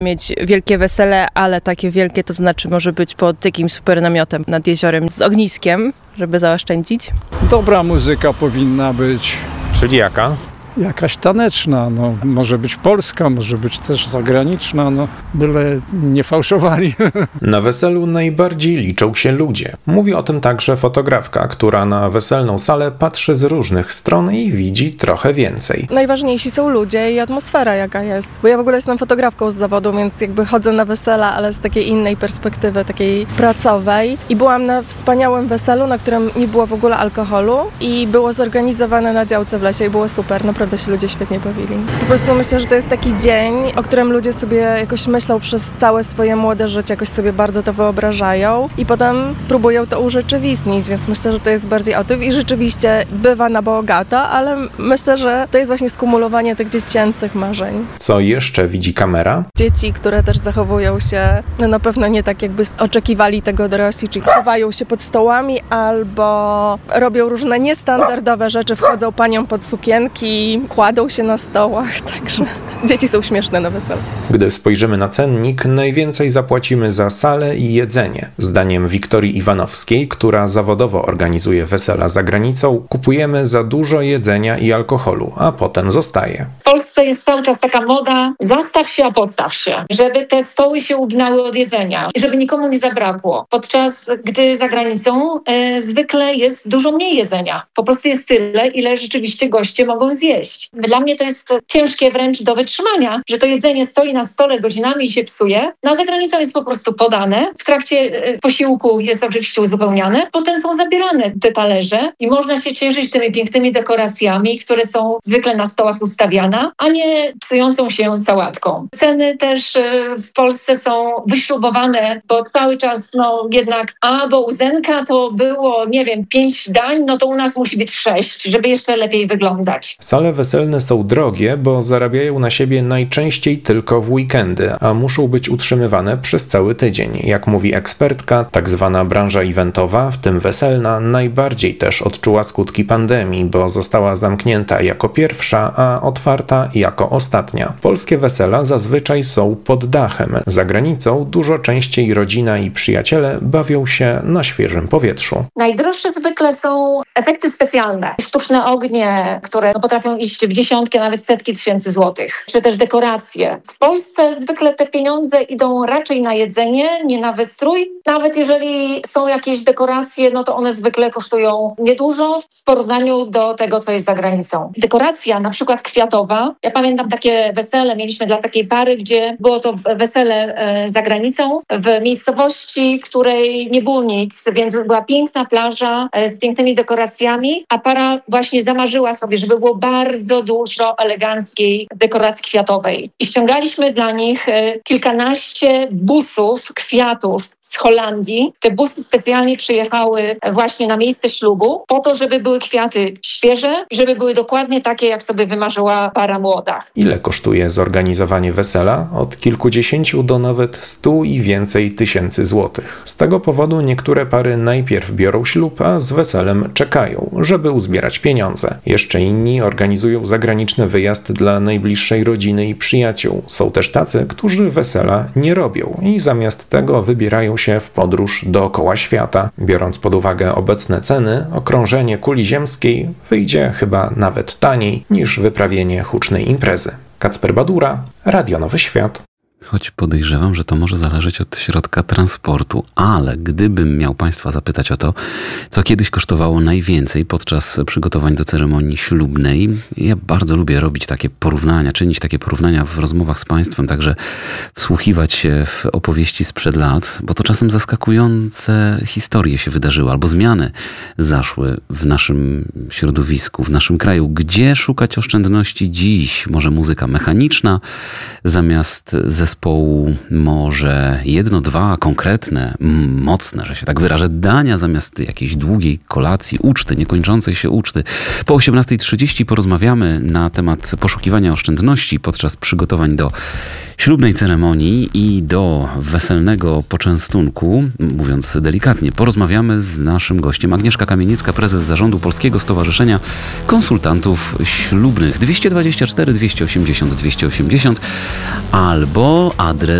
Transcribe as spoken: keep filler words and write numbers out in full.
mieć wielkie wesele, ale takie wielkie to znaczy może być pod takim super namiotem nad jeziorem z ogniskiem, żeby zaoszczędzić. Dobra muzyka powinna być. Czyli jaka? Jakaś taneczna, no może być polska, może być też zagraniczna, no byle nie fałszowali. Na weselu najbardziej liczą się ludzie. Mówi o tym także fotografka, która na weselną salę patrzy z różnych stron i widzi trochę więcej. Najważniejsi są ludzie i atmosfera jaka jest, bo ja w ogóle jestem fotografką z zawodu, więc jakby chodzę na wesela, ale z takiej innej perspektywy, takiej pracowej i byłam na wspaniałym weselu, na którym nie było w ogóle alkoholu i było zorganizowane na działce w lesie i było super, naprawdę się ludzie świetnie bawili. Po prostu myślę, że to jest taki dzień, o którym ludzie sobie jakoś myślą przez całe swoje młode życie, jakoś sobie bardzo to wyobrażają i potem próbują to urzeczywistnić, więc myślę, że to jest bardziej o tym i rzeczywiście bywa na bogato, ale myślę, że to jest właśnie skumulowanie tych dziecięcych marzeń. Co jeszcze widzi kamera? Dzieci, które też zachowują się, no na pewno nie tak jakby oczekiwali tego dorośli, czyli chowają się pod stołami albo robią różne niestandardowe rzeczy, wchodzą paniom pod sukienki, kładą się na stołach, także dzieci są śmieszne na weselu. Gdy spojrzymy na cennik, najwięcej zapłacimy za salę i jedzenie. Zdaniem Wiktorii Iwanowskiej, która zawodowo organizuje wesela za granicą, kupujemy za dużo jedzenia i alkoholu, a potem zostaje. W Polsce jest cały czas taka moda, zastaw się, a postaw się, żeby te stoły się ugnały od jedzenia i żeby nikomu nie zabrakło. Podczas gdy za granicą e, zwykle jest dużo mniej jedzenia. Po prostu jest tyle, ile rzeczywiście goście mogą zjeść. Dla mnie to jest ciężkie wręcz do wytrzymania, że to jedzenie stoi na stole godzinami i się psuje. Na zagranicą jest po prostu podane. W trakcie posiłku jest oczywiście uzupełniane. Potem są zabierane te talerze i można się cieszyć tymi pięknymi dekoracjami, które są zwykle na stołach ustawiane, a nie psującą się sałatką. Ceny też w Polsce są wyśrubowane, bo cały czas no jednak, a bo uzenka to było, nie wiem, pięć dań, no to u nas musi być sześć, żeby jeszcze lepiej wyglądać. Sale weselne są drogie, bo zarabiają na siebie najczęściej tylko w weekendy, a muszą być utrzymywane przez cały tydzień. Jak mówi ekspertka, tak zwana branża eventowa, w tym weselna, najbardziej też odczuła skutki pandemii, bo została zamknięta jako pierwsza, a otwarta jako ostatnia. Polskie wesela zazwyczaj są pod dachem. Za granicą dużo częściej rodzina i przyjaciele bawią się na świeżym powietrzu. Najdroższe zwykle są efekty specjalne. Sztuczne ognie, które potrafią iść w dziesiątki, a nawet setki tysięcy złotych. Czy też dekoracje. W Polsce zwykle te pieniądze idą raczej na jedzenie, nie na wystrój. Nawet jeżeli są jakieś dekoracje, no to one zwykle kosztują niedużo w porównaniu do tego, co jest za granicą. Dekoracja, na przykład kwiatowa. Ja pamiętam takie wesele, mieliśmy dla takiej pary, gdzie było to wesele e, za granicą, w miejscowości, w której nie było nic, więc była piękna plaża e, z pięknymi dekoracjami, a para właśnie zamarzyła sobie, żeby było bardzo dużo eleganckiej dekoracji kwiatowej. I ściągaliśmy dla nich e, kilkanaście busów kwiatów z Holandii. Te busy specjalnie przyjechały właśnie na miejsce ślubu po to, żeby były kwiaty świeże i żeby były dokładnie takie, jak sobie wymarzyła para młoda. Ile kosztuje zorganizowanie wesela? Od kilkudziesięciu do nawet stu i więcej tysięcy złotych. Z tego powodu niektóre pary najpierw biorą ślub, a z weselem czekają, żeby uzbierać pieniądze. Jeszcze inni organizują zagraniczny wyjazd dla najbliższej rodziny i przyjaciół. Są też tacy, którzy wesela nie robią i zamiast tego wybierają się w podróż dookoła świata. Biorąc pod uwagę obecne ceny, okrążenie kuli ziemskiej wyjdzie chyba nawet taniej niż wyprawienie hucznej imprezy. Kacper Badura, Radio Nowy Świat. Choć podejrzewam, że to może zależeć od środka transportu, ale gdybym miał Państwa zapytać o to, co kiedyś kosztowało najwięcej podczas przygotowań do ceremonii ślubnej, ja bardzo lubię robić takie porównania, czynić takie porównania w rozmowach z Państwem, także wsłuchiwać się w opowieści sprzed lat, bo to czasem zaskakujące historie się wydarzyły, albo zmiany zaszły w naszym środowisku, w naszym kraju. Gdzie szukać oszczędności dziś? Może muzyka mechaniczna zamiast zespołu, może jedno, dwa konkretne, mocne, że się tak wyrażę, dania zamiast jakiejś długiej kolacji, uczty, niekończącej się uczty. Po osiemnastej trzydzieści porozmawiamy na temat poszukiwania oszczędności podczas przygotowań do ślubnej ceremonii i do weselnego poczęstunku. Mówiąc delikatnie, porozmawiamy z naszym gościem. Agnieszka Kamieniecka, prezes zarządu Polskiego Stowarzyszenia Konsultantów Ślubnych. dwieście dwadzieścia cztery dwieście osiemdziesiąt dwieście osiemdziesiąt albo adres